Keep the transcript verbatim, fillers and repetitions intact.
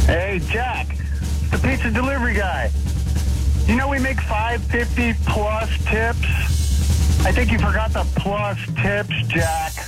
Hey, Jack, the pizza delivery guy. You know we make five fifty plus tips? I think you forgot the plus tips, Jack.